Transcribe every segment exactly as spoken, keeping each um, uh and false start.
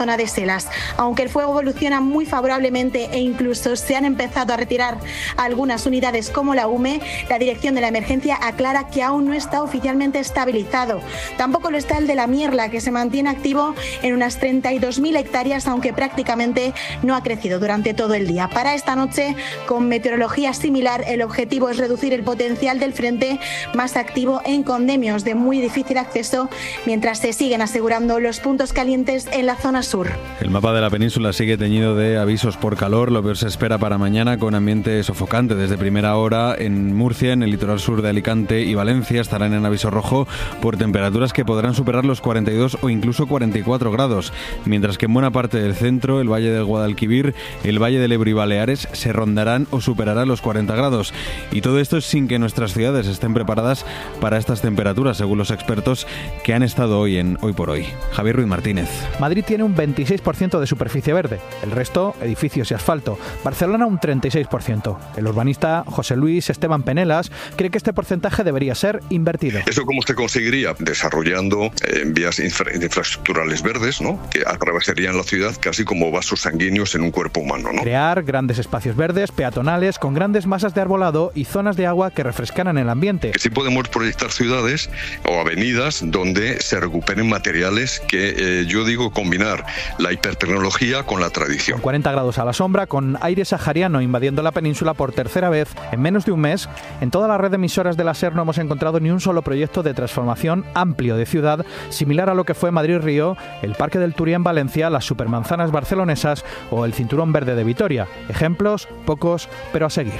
zona de Selas. Aunque el fuego evoluciona muy favorablemente e incluso se han empezado a retirar algunas unidades como la U M E, la dirección de la emergencia aclara que aún no está oficialmente estabilizado. Tampoco lo está el de la Mierla, que se mantiene activo en unas treinta y dos mil hectáreas, aunque prácticamente no ha crecido durante todo el día. Para esta noche, con meteorología similar, el objetivo es reducir el potencial del frente más activo en condemios de muy difícil acceso, mientras se siguen asegurando los puntos calientes en la zona sur. El mapa de la península sigue teñido de avisos por calor. Lo peor se espera para mañana, con ambiente sofocante desde primera hora en Murcia, en el litoral sur de Alicante y Valencia. Estarán en aviso rojo por temperaturas que podrán superar los cuarenta y dos o incluso cuarenta y cuatro grados, mientras que en buena parte del centro, el Valle del Guadalquivir, el Valle del Ebro y Baleares se rondarán o superarán los cuarenta grados. Y todo esto es sin que nuestras ciudades estén preparadas para estas temperaturas, según los expertos que han estado hoy en Hoy por Hoy. Javier Ruiz Martínez. Madrid tiene un veintiséis por ciento de superficie verde, el resto edificios y asfalto. Barcelona un treinta y seis por ciento. El urbanista José Luis Esteban Penelas cree que este porcentaje debería ser invertido. ¿Eso cómo se conseguiría? Desarrollando eh, vías infra- infraestructurales verdes, ¿no?, que atravesarían la ciudad casi como vasos sanguíneos en un cuerpo humano, ¿no? Crear grandes espacios verdes, peatonales, con grandes masas de arbolado y zonas de agua que refrescaran el ambiente. Que sí podemos proyectar ciudades o avenidas donde se recuperen materiales que eh, yo digo combinar la hipertecnología con la tradición. Con cuarenta grados a la sombra, con aire sahariano invadiendo la península por tercera vez en menos de un mes, en toda la red de emisoras de la SER no hemos encontrado ni un solo proyecto de transformación amplio de ciudad, similar a lo que fue Madrid-Río, el Parque del Turia en Valencia, las supermanzanas barcelonesas o el Cinturón Verde de Vitoria. Ejemplos, pocos, pero a seguir.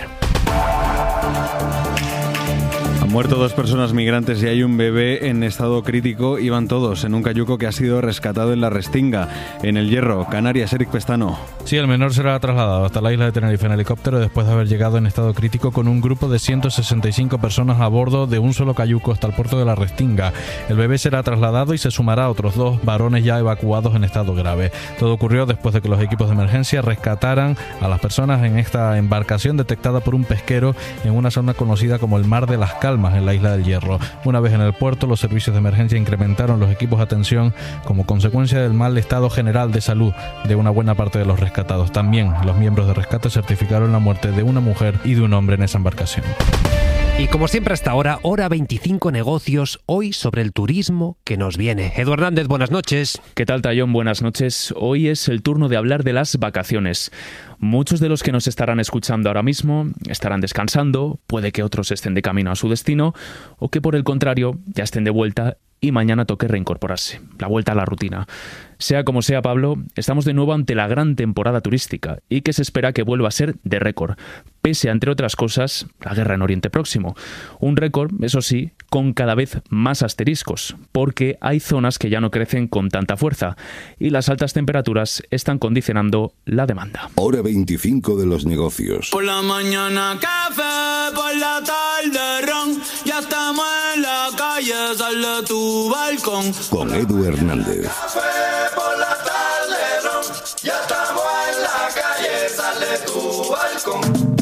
Han muerto dos personas migrantes y hay un bebé en estado crítico. Iban todos en un cayuco que ha sido rescatado en la Restinga, en el Hierro, Canarias. Eric Pestano. Sí, el menor será trasladado hasta la isla de Tenerife en helicóptero después de haber llegado en estado crítico con un grupo de ciento sesenta y cinco personas a bordo de un solo cayuco hasta el puerto de la Restinga. El bebé será trasladado y se sumará a otros dos varones ya evacuados en estado grave. Todo ocurrió después de que los equipos de emergencia rescataran a las personas en esta embarcación detectada por un pesquero en una zona conocida como el Mar de las Calmas, en la isla del Hierro. Una vez en el puerto, los servicios de emergencia incrementaron los equipos de atención como consecuencia del mal estado general de salud de una buena parte de los rescatados. También los miembros de rescate certificaron la muerte de una mujer y de un hombre en esa embarcación. Y como siempre hasta ahora, hora veinticinco negocios, hoy sobre el turismo que nos viene. Edu Hernández, buenas noches. ¿Qué tal, Tallón? Buenas noches. Hoy es el turno de hablar de las vacaciones. Muchos de los que nos estarán escuchando ahora mismo estarán descansando, puede que otros estén de camino a su destino o que por el contrario ya estén de vuelta y mañana toque reincorporarse, la vuelta a la rutina. Sea como sea, Pablo, estamos de nuevo ante la gran temporada turística y que se espera que vuelva a ser de récord, pese a, entre otras cosas, la guerra en Oriente Próximo. Un récord, eso sí, con cada vez más asteriscos, porque hay zonas que ya no crecen con tanta fuerza y las altas temperaturas están condicionando la demanda. Hora veinticinco de los negocios. Por la mañana café, por la tarde ron, ya estamos en la calle, sal de tu balcón. Con Edu Hernández. Café por la tarde ron, ya estamos en la calle, sal de tu balcón.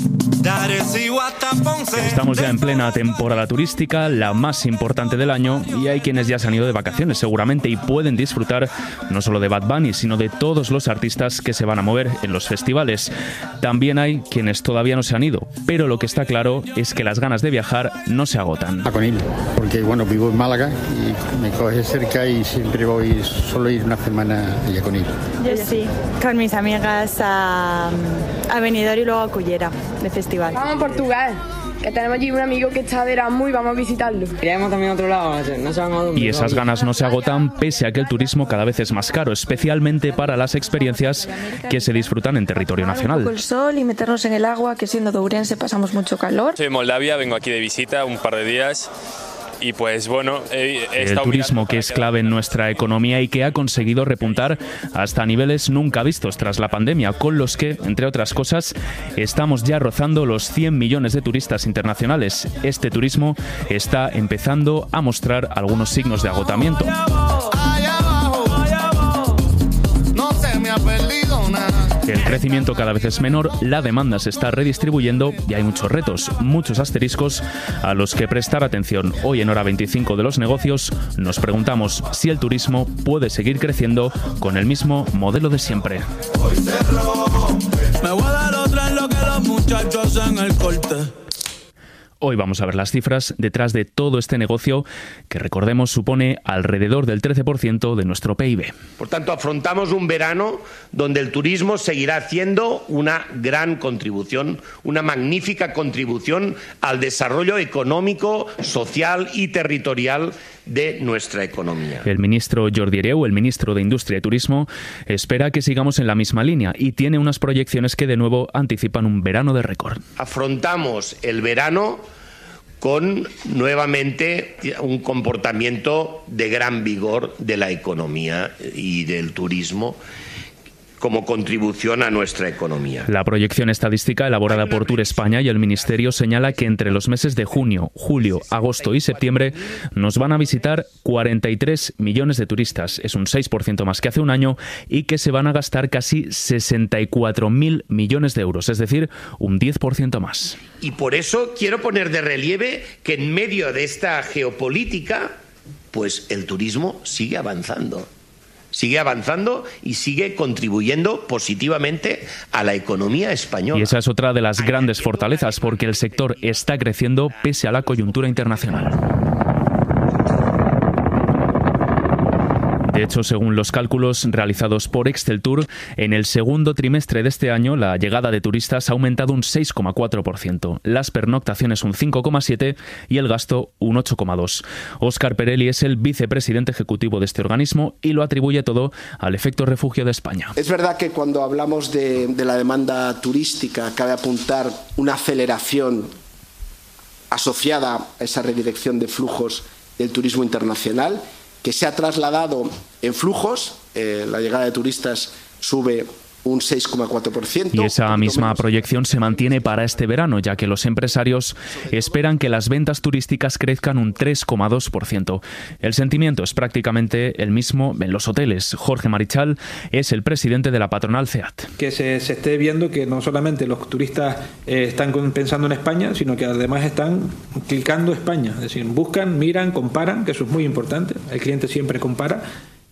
Estamos ya en plena temporada turística, la más importante del año, y hay quienes ya se han ido de vacaciones seguramente y pueden disfrutar no solo de Bad Bunny, sino de todos los artistas que se van a mover en los festivales. También hay quienes todavía no se han ido, pero lo que está claro es que las ganas de viajar no se agotan. A Conil, porque bueno, vivo en Málaga y me coge cerca y siempre voy, solo ir una semana a Conil. Yo sí, con mis amigas a, a Benidorm y luego a Cullera de festival. Vamos a Portugal, que tenemos allí un amigo que está de Erasmus y vamos a visitarlo. Iremos también a otro lado, no se van a dormir. Y esas ganas no se agotan pese a que el turismo cada vez es más caro, especialmente para las experiencias que se disfrutan en territorio nacional. Un poco el sol y meternos en el agua, que siendo de Ourense pasamos mucho calor. Soy de Moldavia, vengo aquí de visita un par de días. Y pues bueno, he, he el turismo que es clave en nuestra economía y que ha conseguido repuntar hasta niveles nunca vistos tras la pandemia, con los que, entre otras cosas, estamos ya rozando los cien millones de turistas internacionales. Este turismo está empezando a mostrar algunos signos de agotamiento. El crecimiento cada vez es menor, la demanda se está redistribuyendo y hay muchos retos, muchos asteriscos a los que prestar atención. Hoy en Hora veinticinco de los negocios nos preguntamos si el turismo puede seguir creciendo con el mismo modelo de siempre. Me voy a dar otra en lo que los muchachos en el corte. Hoy vamos a ver las cifras detrás de todo este negocio que, recordemos, supone alrededor del trece por ciento de nuestro P I B. Por tanto, afrontamos un verano donde el turismo seguirá haciendo una gran contribución, una magnífica contribución al desarrollo económico, social y territorial de nuestra economía. El ministro Jordi Hereu, el ministro de Industria y Turismo, espera que sigamos en la misma línea y tiene unas proyecciones que de nuevo anticipan un verano de récord. Afrontamos el verano con nuevamente un comportamiento de gran vigor de la economía y del turismo como contribución a nuestra economía. La proyección estadística elaborada por Tour España y el Ministerio señala que entre los meses de junio, julio, agosto y septiembre nos van a visitar cuarenta y tres millones de turistas. Es un seis por ciento más que hace un año y que se van a gastar casi sesenta y cuatro mil millones de euros, es decir, un diez por ciento más. Y por eso quiero poner de relieve que en medio de esta geopolítica, pues el turismo sigue avanzando. Sigue avanzando y sigue contribuyendo positivamente a la economía española. Y esa es otra de las grandes fortalezas, porque el sector está creciendo pese a la coyuntura internacional. De hecho, según los cálculos realizados por Exceltour, en el segundo trimestre de este año la llegada de turistas ha aumentado un seis coma cuatro por ciento, las pernoctaciones un cinco coma siete por ciento y el gasto un ocho coma dos por ciento. Óscar Perelli es el vicepresidente ejecutivo de este organismo y lo atribuye todo al efecto refugio de España. Es verdad que cuando hablamos de, de la demanda turística cabe apuntar una aceleración asociada a esa redirección de flujos del turismo internacional, que se ha trasladado en flujos. Eh, la llegada de turistas sube un seis coma cuatro por ciento. Y esa misma proyección se mantiene para este verano, ya que los empresarios esperan que las ventas turísticas crezcan un tres coma dos por ciento. El sentimiento es prácticamente el mismo en los hoteles. Jorge Marichal es el presidente de la patronal C E A T. Que se, se esté viendo que no solamente los turistas eh, están pensando en España, sino que además están clicando España. Es decir, buscan, miran, comparan, que eso es muy importante. El cliente siempre compara.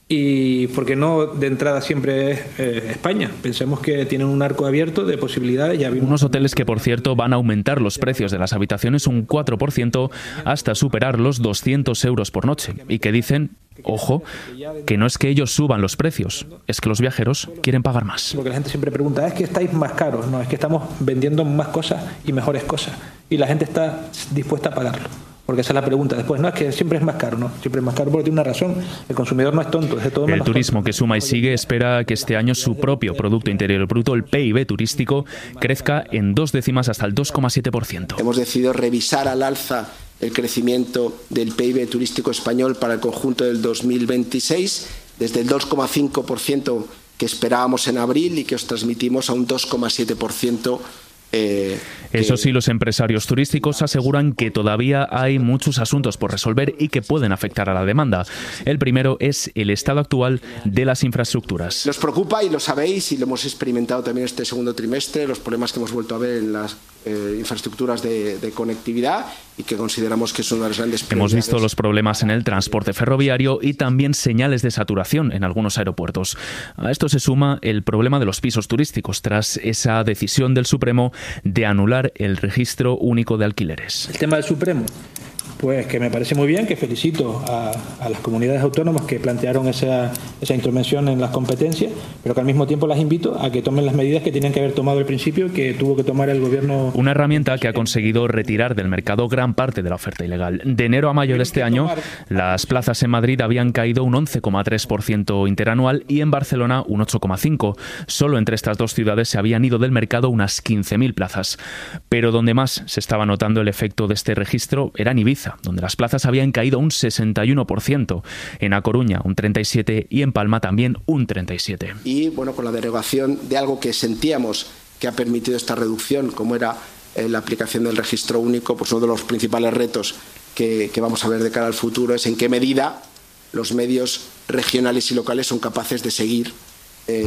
Y porque no de entrada siempre es eh, España. Pensemos que tienen un arco abierto de posibilidades. Ya vimos... Unos hoteles que, por cierto, van a aumentar los precios de las habitaciones un cuatro por ciento hasta superar los doscientos euros por noche. Y que dicen, ojo, que no es que ellos suban los precios, es que los viajeros quieren pagar más. Porque la gente siempre pregunta, ¿es que estáis más caros? No, es que estamos vendiendo más cosas y mejores cosas. Y la gente está dispuesta a pagarlo. Porque esa es la pregunta. Después, no, es que siempre es más caro, ¿no? Siempre es más caro porque tiene una razón. El consumidor no es tonto, es de todo menos. El turismo que suma y sigue espera que este año su propio Producto Interior Bruto, el P I B turístico, crezca en dos décimas hasta el dos coma siete por ciento. Hemos decidido revisar al alza el crecimiento del P I B turístico español para el conjunto del dos mil veintiséis, desde el dos coma cinco por ciento que esperábamos en abril y que os transmitimos a un dos coma siete por ciento. Eh, Eso sí, los empresarios turísticos aseguran que todavía hay muchos asuntos por resolver y que pueden afectar a la demanda. El primero es el estado actual de las infraestructuras. Nos preocupa, y lo sabéis, y lo hemos experimentado también este segundo trimestre, los problemas que hemos vuelto a ver en las eh, infraestructuras de, de conectividad, y que consideramos que son una de las grandes prioridades. Hemos visto los problemas en el transporte ferroviario y también señales de saturación en algunos aeropuertos. A esto se suma el problema de los pisos turísticos, tras esa decisión del Supremo de anular el registro único de alquileres. El tema del Supremo, pues que me parece muy bien, que felicito a, a las comunidades autónomas que plantearon esa, esa intervención en las competencias, pero que al mismo tiempo las invito a que tomen las medidas que tenían que haber tomado al principio, que tuvo que tomar el gobierno. Una herramienta que ha conseguido retirar del mercado gran parte de la oferta ilegal. De enero a mayo de este año, las plazas en Madrid habían caído un once coma tres por ciento interanual y en Barcelona un ocho coma cinco por ciento. Solo entre estas dos ciudades se habían ido del mercado unas quince mil plazas. Pero donde más se estaba notando el efecto de este registro era en Ibiza, donde las plazas habían caído un sesenta y uno por ciento, en A Coruña un treinta y siete por ciento y en Palma también un treinta y siete por ciento. Y bueno, con la derogación de algo que sentíamos que ha permitido esta reducción, como era eh, la aplicación del registro único, pues uno de los principales retos que, que vamos a ver de cara al futuro es en qué medida los medios regionales y locales son capaces de seguir eh,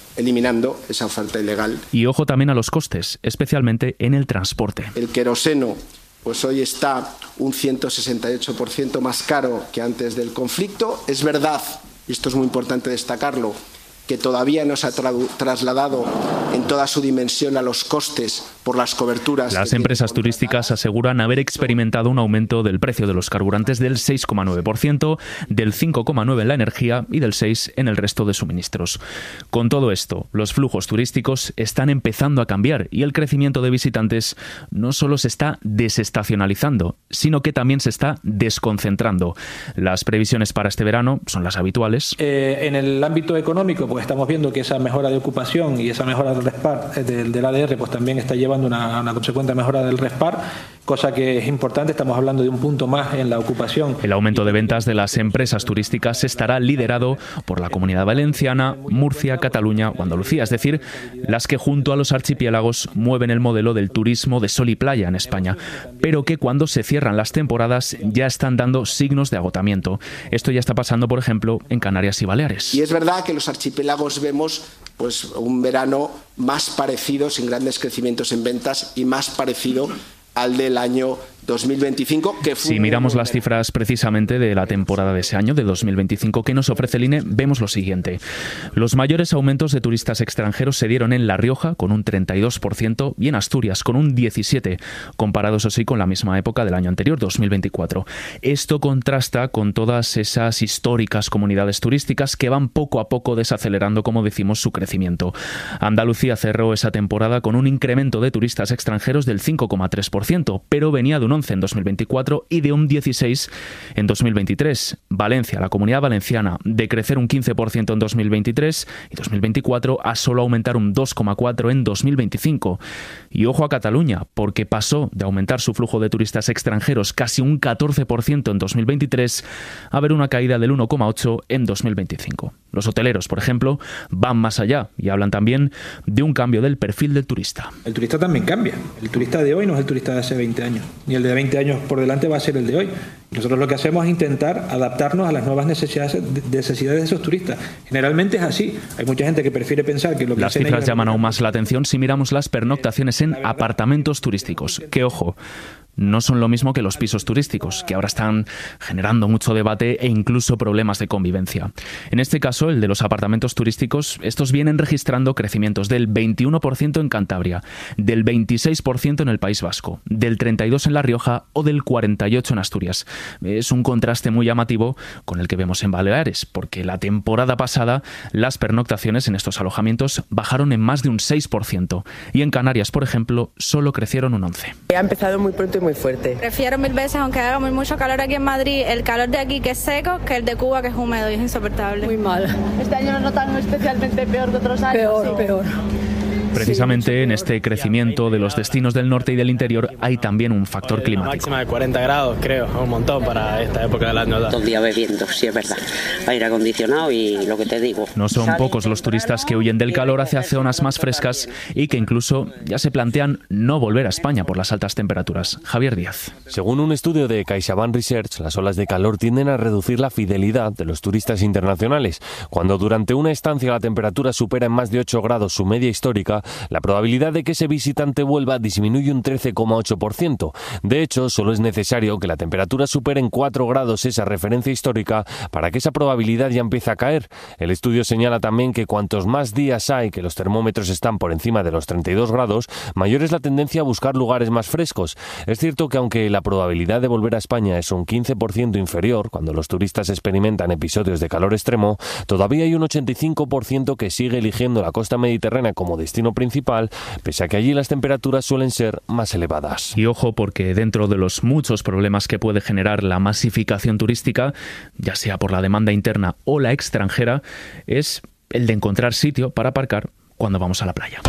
eliminando esa oferta ilegal. Y ojo también a los costes, especialmente en el transporte. El queroseno pues hoy está un ciento sesenta y ocho por ciento más caro que antes del conflicto. Es verdad, y esto es muy importante destacarlo, que todavía no se ha tra- trasladado en toda su dimensión a los costes por las coberturas. Las empresas turísticas aseguran haber experimentado un aumento del precio de los carburantes del seis coma nueve por ciento, del cinco coma nueve por ciento en la energía y del seis por ciento en el resto de suministros. Con todo esto, los flujos turísticos están empezando a cambiar y el crecimiento de visitantes no solo se está desestacionalizando, sino que también se está desconcentrando. Las previsiones para este verano son las habituales. Eh, en el ámbito económico, pues estamos viendo que esa mejora de ocupación y esa mejora del RESPAR, del, del A D R, pues también está llevando una, una consecuente mejora del RESPAR, cosa que es importante. Estamos hablando de un punto más en la ocupación. El aumento de ventas de las empresas turísticas estará liderado por la Comunidad Valenciana, Murcia, Cataluña o Andalucía, es decir, las que junto a los archipiélagos mueven el modelo del turismo de sol y playa en España, pero que cuando se cierran las temporadas ya están dando signos de agotamiento. Esto ya está pasando, por ejemplo, en Canarias y Baleares. Y es verdad que los archipiélagos vemos pues un verano más parecido, sin grandes crecimientos en ventas y más parecido al del año dos mil veinticinco, que fue... Si miramos las cifras precisamente de la temporada de ese año, de dos mil veinticinco, que nos ofrece el I N E, vemos lo siguiente. Los mayores aumentos de turistas extranjeros se dieron en La Rioja, con un treinta y dos por ciento, y en Asturias, con un diecisiete por ciento, comparados así con la misma época del año anterior, dos mil veinticuatro. Esto contrasta con todas esas históricas comunidades turísticas que van poco a poco desacelerando, como decimos, su crecimiento. Andalucía cerró esa temporada con un incremento de turistas extranjeros del cinco coma tres por ciento, pero venía de un once en dos mil veinticuatro y de un dieciséis en dos mil veintitrés. Valencia, la Comunidad Valenciana, de crecer un quince por ciento en dos mil veintitrés y dos mil veinticuatro a solo aumentar un dos coma cuatro en dos mil veinticinco. Y ojo a Cataluña, porque pasó de aumentar su flujo de turistas extranjeros casi un catorce por ciento en dos mil veintitrés a ver una caída del uno coma ocho en dos mil veinticinco. Los hoteleros, por ejemplo, van más allá y hablan también de un cambio del perfil del turista. El turista también cambia. El turista de hoy no es el turista de hace veinte años, ni el de veinte años por delante va a ser el de hoy. Nosotros lo que hacemos es intentar adaptarnos a las nuevas necesidades, necesidades de esos turistas. Generalmente es así. Hay mucha gente que prefiere pensar que lo que... Las cifras llaman aún más la atención si miramos las pernoctaciones en apartamentos turísticos. Que ojo, no son lo mismo que los pisos turísticos, que ahora están generando mucho debate e incluso problemas de convivencia. En este caso, el de los apartamentos turísticos, estos vienen registrando crecimientos del veintiuno por ciento en Cantabria, del veintiséis por ciento en el País Vasco, del treinta y dos por ciento en La Rioja o del cuarenta y ocho por ciento en Asturias. Es un contraste muy llamativo con el que vemos en Baleares, porque la temporada pasada las pernoctaciones en estos alojamientos bajaron en más de un seis por ciento y en Canarias, por ejemplo, solo crecieron un once por ciento. Ha empezado muy pronto y muy fuerte. Prefiero mil veces, aunque haga muy mucho calor aquí en Madrid, el calor de aquí que es seco que el de Cuba que es húmedo y es insoportable. Muy mal. Este año lo notan especialmente peor que otros años. Peor, sí. peor. Precisamente en este crecimiento de los destinos del norte y del interior hay también un factor climático. Máxima de cuarenta grados, creo, un montón para esta época del año. Todo el día bebiendo, sí es verdad. Aire acondicionado y lo que te digo. No son pocos los turistas que huyen del calor hacia zonas más frescas y que incluso ya se plantean no volver a España por las altas temperaturas. Javier Díaz. Según un estudio de CaixaBank Research, las olas de calor tienden a reducir la fidelidad de los turistas internacionales. Cuando durante una estancia la temperatura supera en más de ocho grados su media histórica, la probabilidad de que ese visitante vuelva disminuye un trece coma ocho por ciento. De hecho, solo es necesario que la temperatura supere en cuatro grados esa referencia histórica para que esa probabilidad ya empiece a caer. El estudio señala también que cuantos más días hay que los termómetros están por encima de los treinta y dos grados, mayor es la tendencia a buscar lugares más frescos. Es cierto que aunque la probabilidad de volver a España es un quince por ciento inferior cuando los turistas experimentan episodios de calor extremo, todavía hay un ochenta y cinco por ciento que sigue eligiendo la costa mediterránea como destino principal, pese a que allí las temperaturas suelen ser más elevadas. Y ojo, porque dentro de los muchos problemas que puede generar la masificación turística, ya sea por la demanda interna o la extranjera, es el de encontrar sitio para aparcar cuando vamos a la playa.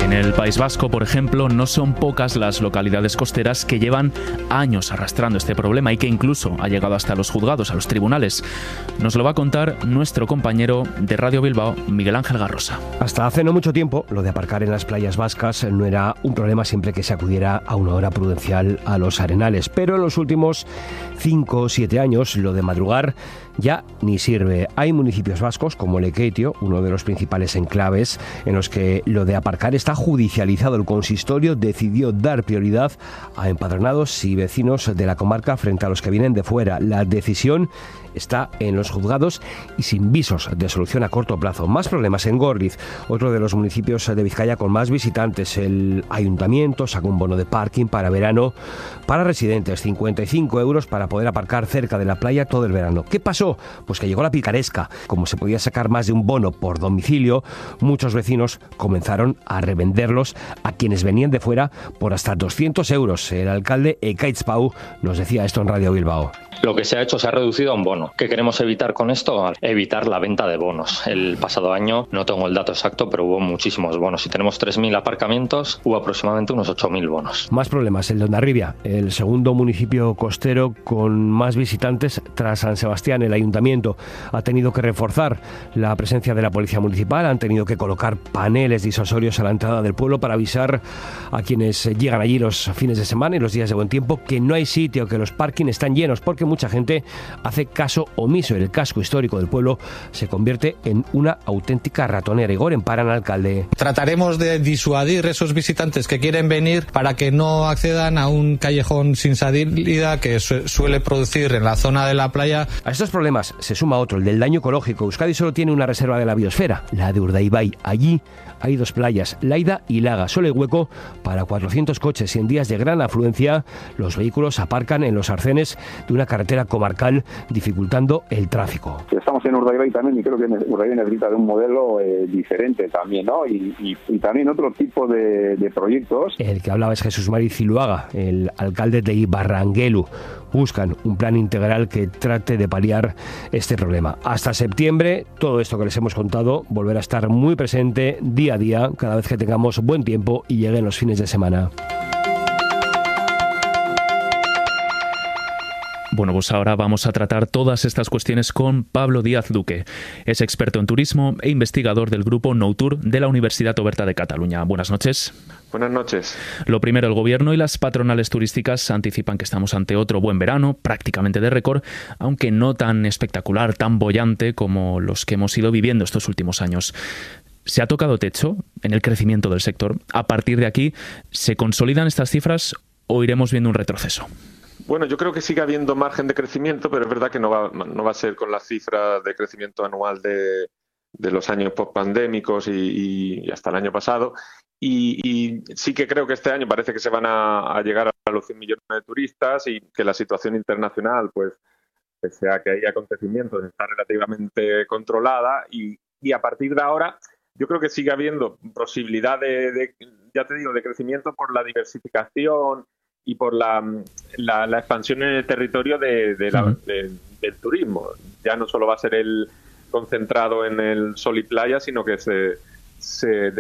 En el País Vasco, por ejemplo, no son pocas las localidades costeras que llevan años arrastrando este problema y que incluso ha llegado hasta los juzgados, a los tribunales. Nos lo va a contar nuestro compañero de Radio Bilbao, Miguel Ángel Garrosa. Hasta hace no mucho tiempo, lo de aparcar en las playas vascas no era un problema siempre que se acudiera a una hora prudencial a los arenales. Pero en los últimos cinco o siete años, lo de madrugar ya ni sirve. Hay municipios vascos como Lekeitio, uno de los principales enclaves, en los que lo de aparcar está judicializado. El consistorio decidió dar prioridad a empadronados y vecinos de la comarca frente a los que vienen de fuera. La decisión está en los juzgados y sin visos de solución a corto plazo. Más problemas en Gorliz, otro de los municipios de Vizcaya con más visitantes. El ayuntamiento sacó un bono de parking para verano para residentes, cincuenta y cinco euros para poder aparcar cerca de la playa todo el verano. ¿Qué pasó? Pues que llegó la picaresca. Como se podía sacar más de un bono por domicilio, muchos vecinos comenzaron a revenderlos a quienes venían de fuera por hasta doscientos euros. El alcalde Ekaitz Pau nos decía esto en Radio Bilbao. Lo que se ha hecho se ha reducido a un bono. ¿Qué queremos evitar con esto? Evitar la venta de bonos. El pasado año, no tengo el dato exacto, pero hubo muchísimos bonos. Si tenemos tres mil aparcamientos, hubo aproximadamente unos ocho mil bonos. Más problemas. El de Hondarribia, el segundo municipio costero con más visitantes tras San Sebastián. El ayuntamiento ha tenido que reforzar la presencia de la policía municipal, han tenido que colocar paneles disuasorios a la entrada del pueblo para avisar a quienes llegan allí los fines de semana y los días de buen tiempo que no hay sitio, que los parkings están llenos, porque mucha gente hace caso omiso. El casco histórico del pueblo se convierte en una auténtica ratonera. Igor Emparan, alcalde. Trataremos de disuadir esos visitantes que quieren venir para que no accedan a un callejón sin salida que su- suele producir en la zona de la playa. A estos problemas se suma otro, el del daño ecológico. Euskadi solo tiene una reserva de la biosfera, la de Urdaibai. Allí hay dos playas, Laida y Laga. Solo hay hueco para cuatrocientos coches y en días de gran afluencia los vehículos aparcan en los arcenes de una carretera comarcal, dificultando el tráfico. Estamos en Urdaibai también y creo que Urdaibai necesita de un modelo eh, diferente también, ¿no? Y, y, y también otro tipo de, de proyectos. El que hablaba es Jesús Mari Ziluaga, el alcalde de Ibarranguelu. Buscan un plan integral que trate de paliar este problema. Hasta septiembre, todo esto que les hemos contado volverá a estar muy presente día a día, cada vez que tengamos buen tiempo y lleguen los fines de semana. Bueno, pues ahora vamos a tratar todas estas cuestiones con Pablo Díaz Duque. Es experto en turismo e investigador del grupo Noutur de la Universidad Oberta de Cataluña. Buenas noches. Buenas noches. Lo primero, el gobierno y las patronales turísticas anticipan que estamos ante otro buen verano, prácticamente de récord, aunque no tan espectacular, tan boyante como los que hemos ido viviendo estos últimos años. ¿Se ha tocado techo en el crecimiento del sector? A partir de aquí, ¿se consolidan estas cifras o iremos viendo un retroceso? Bueno, yo creo que sigue habiendo margen de crecimiento, pero es verdad que no va, no va a ser con la cifra de crecimiento anual de, de los años post-pandémicos y, y hasta el año pasado. Y, y sí que creo que este año parece que se van a, a llegar a los cien millones de turistas y que la situación internacional, pues, pese a que hay acontecimientos, está relativamente controlada. Y, y a partir de ahora, yo creo que sigue habiendo posibilidad de, de, ya te digo, de crecimiento por la diversificación y por la, la, la expansión en el territorio de, de la, de, del turismo. Ya no solo va a ser el concentrado en el sol y playa, sino que se, se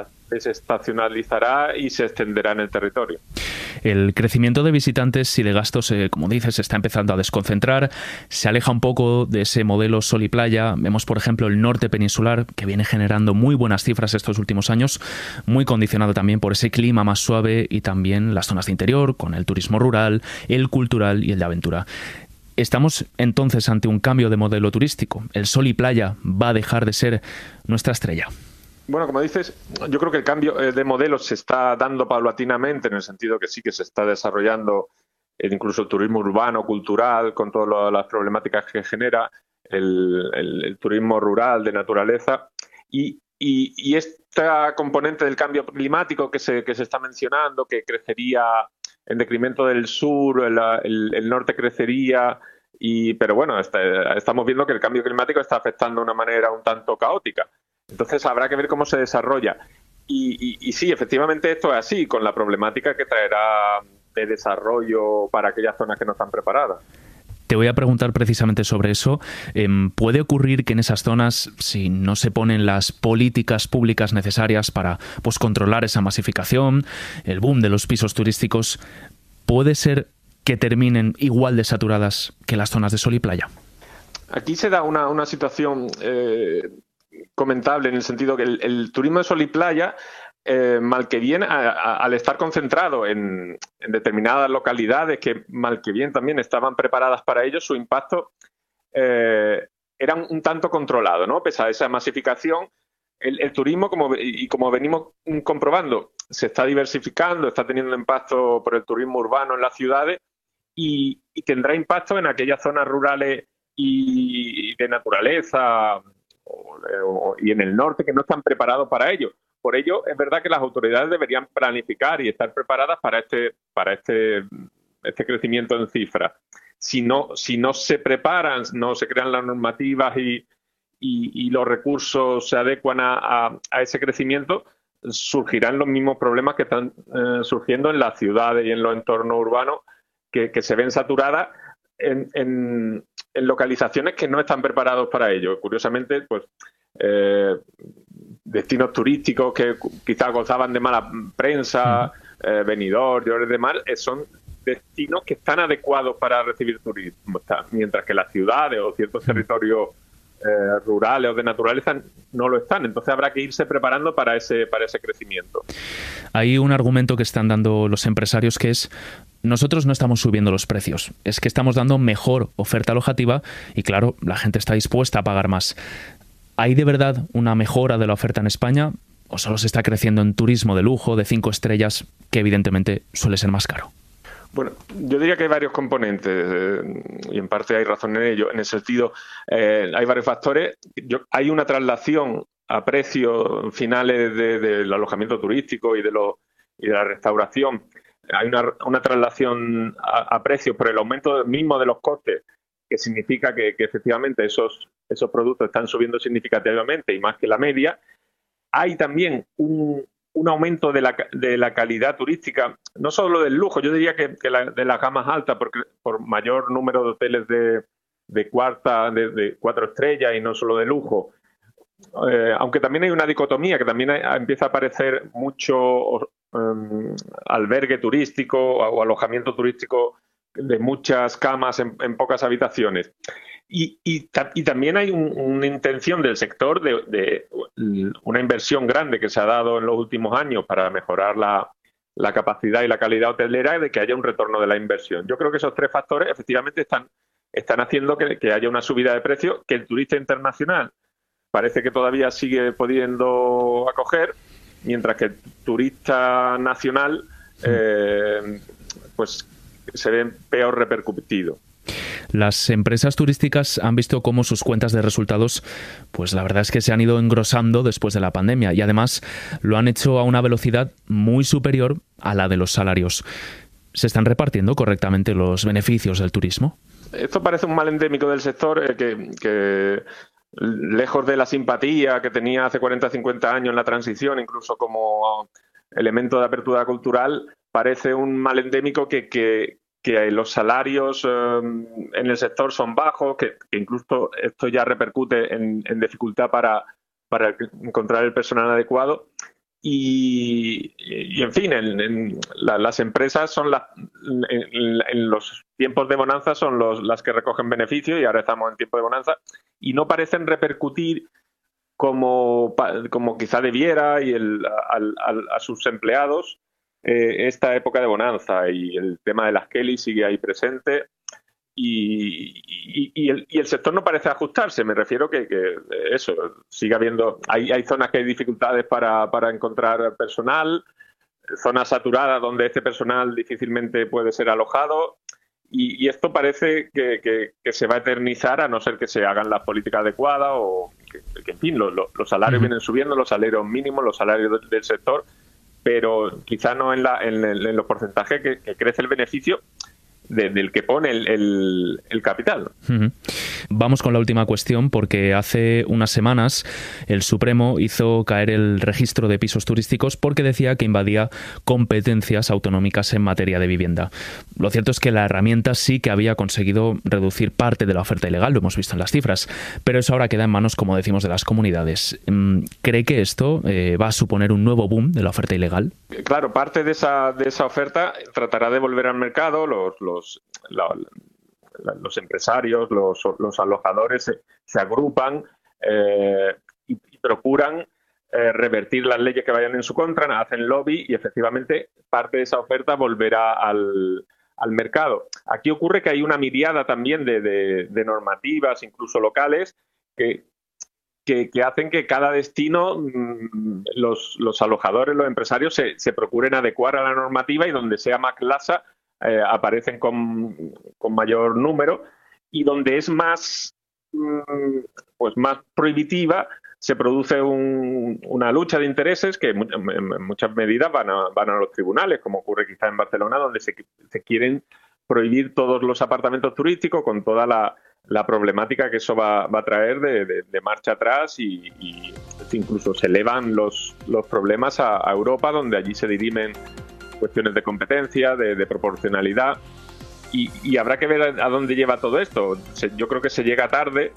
desestacionalizará y se extenderá en el territorio. El crecimiento de visitantes y de gastos, eh, como dices, se está empezando a desconcentrar, se aleja un poco de ese modelo sol y playa. Vemos, por ejemplo, el norte peninsular, que viene generando muy buenas cifras estos últimos años, muy condicionado también por ese clima más suave y también las zonas de interior, con el turismo rural, el cultural y el de aventura. ¿Estamos entonces ante un cambio de modelo turístico? ¿El sol y playa va a dejar de ser nuestra estrella? Bueno, como dices, yo creo que el cambio de modelo se está dando paulatinamente, en el sentido que sí que se está desarrollando incluso el turismo urbano, cultural, con todas las problemáticas que genera, el, el, el turismo rural de naturaleza. Y, y, y esta componente del cambio climático que se, que se está mencionando, que crecería en decremento del sur, el, el, el norte crecería, y, pero bueno, está, estamos viendo que el cambio climático está afectando de una manera un tanto caótica. Entonces habrá que ver cómo se desarrolla. Y, y, y sí, efectivamente esto es así, con la problemática que traerá de desarrollo para aquellas zonas que no están preparadas. Te voy a preguntar precisamente sobre eso. ¿Puede ocurrir que en esas zonas, si no se ponen las políticas públicas necesarias para pues, controlar esa masificación, el boom de los pisos turísticos, puede ser que terminen igual de saturadas que las zonas de sol y playa? Aquí se da una, una situación eh, comentable en el sentido que el, el turismo de sol y playa, eh, mal que bien, a, a, al estar concentrado en, en determinadas localidades que mal que bien también estaban preparadas para ello, su impacto eh, era un, un tanto controlado, ¿no? Pese a esa masificación, el, el turismo, como, y como venimos comprobando, se está diversificando, está teniendo impacto por el turismo urbano en las ciudades y, y tendrá impacto en aquellas zonas rurales y de naturaleza o, o, y en el norte que no están preparados para ello. Por ello, es verdad que las autoridades deberían planificar y estar preparadas para este para este, este crecimiento en cifras. Si no, si no se preparan, no se crean las normativas y, y, y los recursos se adecuan a, a, a ese crecimiento, surgirán los mismos problemas que están eh, surgiendo en las ciudades y en los entornos urbanos que, que se ven saturadas en, en, en localizaciones que no están preparados para ello. Curiosamente, pues eh, destinos turísticos que quizás gozaban de mala prensa, eh, Benidorm, Lloret de Mar, eh, son destinos que están adecuados para recibir turismo, mientras que las ciudades o ciertos territorios eh, rurales o de naturaleza no lo están. Entonces habrá que irse preparando para ese, para ese crecimiento. Hay un argumento que están dando los empresarios que es: nosotros no estamos subiendo los precios, es que estamos dando mejor oferta alojativa y claro, la gente está dispuesta a pagar más. ¿Hay de verdad una mejora de la oferta en España o solo se está creciendo en turismo de lujo, de cinco estrellas, que evidentemente suele ser más caro? Bueno, yo diría que hay varios componentes eh, y en parte hay razón en ello. En el sentido, eh, hay varios factores. Yo, hay una traslación a precios finales de, del alojamiento turístico y de, lo, y de la restauración. Hay una, una traslación a, a precios por el aumento mismo de los costes, que significa que, que efectivamente esos, esos productos están subiendo significativamente y más que la media. Hay también un, un aumento de la, de la calidad turística, no solo del lujo, yo diría que, que la, de las gamas altas, porque por mayor número de hoteles de, de cuarta, de, de cuatro estrellas y no solo de lujo. Eh, aunque también hay una dicotomía, que también hay, empieza a aparecer mucho um, albergue turístico o alojamiento turístico de muchas camas en, en pocas habitaciones. Y, y, y también hay un, una intención del sector de, de una inversión grande que se ha dado en los últimos años para mejorar la, la capacidad y la calidad hotelera, de que haya un retorno de la inversión. Yo creo que esos tres factores efectivamente están, están haciendo que, que haya una subida de precios, que el turista internacional parece que todavía sigue pudiendo acoger, mientras que el turista nacional eh, pues se ve peor repercutido. Las empresas turísticas han visto cómo sus cuentas de resultados, pues la verdad es que se han ido engrosando después de la pandemia y además lo han hecho a una velocidad muy superior a la de los salarios. ¿Se están repartiendo correctamente los beneficios del turismo? Esto parece un mal endémico del sector eh, que, que lejos de la simpatía que tenía hace cuarenta, cincuenta años en la transición, incluso como elemento de apertura cultural, parece un mal endémico que, que, que los salarios eh, en el sector son bajos, que, que incluso esto ya repercute en, en dificultad para, para encontrar el personal adecuado. Y, y en fin, en, en la, las empresas son las, en, en los tiempos de bonanza son los, las que recogen beneficios, y ahora estamos en tiempo de bonanza, y no parecen repercutir como, como quizá debiera y el, al, al, a sus empleados eh, esta época de bonanza, y el tema de las Kelly sigue ahí presente. Y, y, y, el, y el sector no parece ajustarse. Me refiero que, que eso, sigue habiendo, hay, hay zonas que hay dificultades para, para encontrar personal, zonas saturadas donde este personal difícilmente puede ser alojado, y, y esto parece que, que, que se va a eternizar a no ser que se hagan las políticas adecuadas, o que, que en fin, lo, lo, los salarios uh-huh. vienen subiendo, los salarios mínimos, los salarios del, del sector, pero quizá no en, la, en, en los porcentajes que, que crece el beneficio De, del que pone el, el, el capital. Uh-huh. Vamos con la última cuestión, porque hace unas semanas el Supremo hizo caer el registro de pisos turísticos porque decía que invadía competencias autonómicas en materia de vivienda. Lo cierto es que la herramienta sí que había conseguido reducir parte de la oferta ilegal, lo hemos visto en las cifras, pero eso ahora queda en manos, como decimos, de las comunidades. ¿Cree que esto eh, va a suponer un nuevo boom de la oferta ilegal? Claro, parte de esa, de esa oferta tratará de volver al mercado. Los, los, la, la, los empresarios, los, los alojadores se, se agrupan eh, y, y procuran eh, revertir las leyes que vayan en su contra, hacen lobby y efectivamente parte de esa oferta volverá al, al mercado. Aquí ocurre que hay una miriada también de, de, de normativas, incluso locales, que Que, que hacen que cada destino, los, los alojadores, los empresarios, se, se procuren adecuar a la normativa y donde sea más laxa eh, aparecen con, con mayor número, y donde es más, pues más prohibitiva se produce un, una lucha de intereses que en, en muchas medidas van a, van a los tribunales, como ocurre quizá en Barcelona, donde se, se quieren prohibir todos los apartamentos turísticos con toda la la problemática que eso va, va a traer de, de, de marcha atrás y, y incluso se elevan los, los problemas a, a Europa, donde allí se dirimen cuestiones de competencia, de, de proporcionalidad y, y habrá que ver a, a dónde lleva todo esto. Se, yo creo que se llega tarde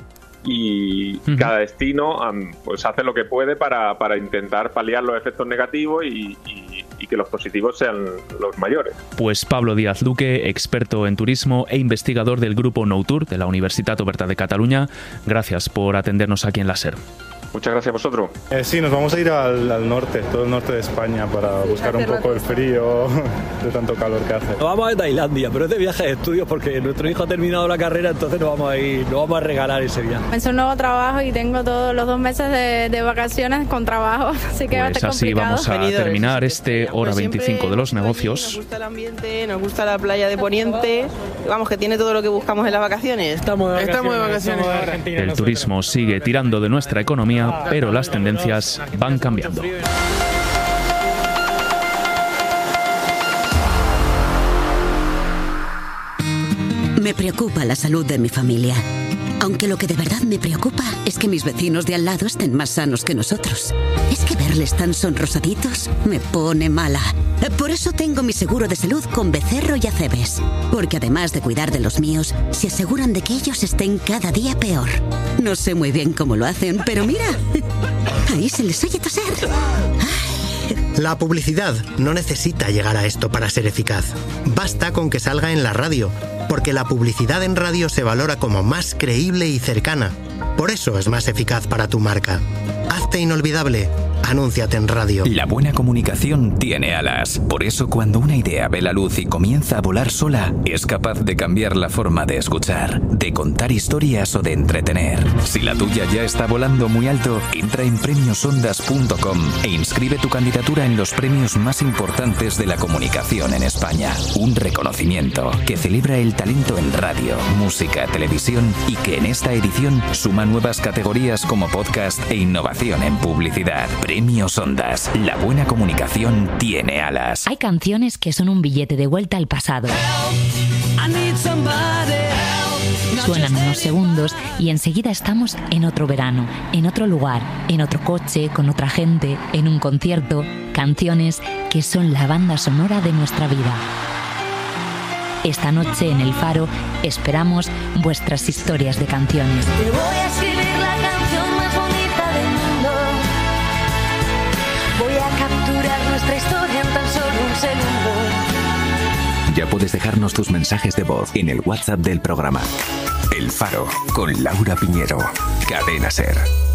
y uh-huh. cada destino um, pues hace lo que puede para, para intentar paliar los efectos negativos y, y, y que los positivos sean los mayores. Pues Pablo Díaz Luque, experto en turismo e investigador del grupo Noutur de la Universitat Oberta de Cataluña, gracias por atendernos aquí en la SER. Muchas gracias a vosotros. Eh, sí, nos vamos a ir al, al norte, todo el norte de España, para buscar un poco el frío de tanto calor que hace. Nos vamos a Tailandia, pero es de viaje de estudios porque nuestro hijo ha terminado la carrera, entonces nos vamos a ir, nos vamos a regalar ese viaje. Es un nuevo trabajo y tengo todos los dos meses de, de vacaciones con trabajo, así que pues va a estar así complicado. Vamos a terminar este Hora veinticinco de los negocios. Nos gusta el ambiente, nos gusta la playa de Poniente, vamos, que tiene todo lo que buscamos en las vacaciones. Estamos de vacaciones, Estamos de vacaciones ahora. El turismo sigue tirando de nuestra economía, pero las tendencias van cambiando. Me preocupa la salud de mi familia. Aunque lo que de verdad me preocupa es que mis vecinos de al lado estén más sanos que nosotros. Es que verles tan sonrosaditos me pone mala. Por eso tengo mi seguro de salud con Becerro y Acebes. Porque además de cuidar de los míos, se aseguran de que ellos estén cada día peor. No sé muy bien cómo lo hacen, pero mira, ahí se les oye toser. La publicidad no necesita llegar a esto para ser eficaz. Basta con que salga en la radio, porque la publicidad en radio se valora como más creíble y cercana. Por eso es más eficaz para tu marca. Hazte inolvidable. Anúnciate en radio. La buena comunicación tiene alas. Por eso cuando una idea ve la luz y comienza a volar sola, es capaz de cambiar la forma de escuchar, de contar historias o de entretener. Si la tuya ya está volando muy alto, entra en premios ondas punto com e inscribe tu candidatura en los premios más importantes de la comunicación en España. Un reconocimiento que celebra el talento en radio, música, televisión y que en esta edición suma nuevas categorías como podcast e innovación en publicidad. Premios Ondas. La buena comunicación tiene alas. Hay canciones que son un billete de vuelta al pasado. Suenan unos segundos y enseguida estamos en otro verano, en otro lugar, en otro coche, con otra gente, en un concierto. Canciones que son la banda sonora de nuestra vida. Esta noche en El Faro esperamos vuestras historias de canciones. Te voy a escribir la canción más bonita del mundo. Voy a capturar nuestra historia en tan solo un segundo. Ya puedes dejarnos tus mensajes de voz en el WhatsApp del programa. El Faro, con Laura Piñero. Cadena SER.